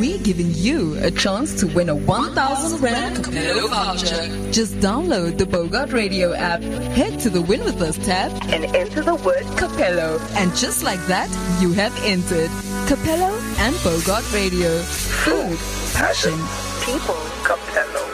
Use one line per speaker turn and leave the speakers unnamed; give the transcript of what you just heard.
we're giving you a chance to win a 1,000 Rand Capello voucher. Just download the Bogart Radio app, head to the Win With Us tab, and enter the word Capello. And just like that, you have entered Capello and Bogart Radio. Food, passion, people, Capello.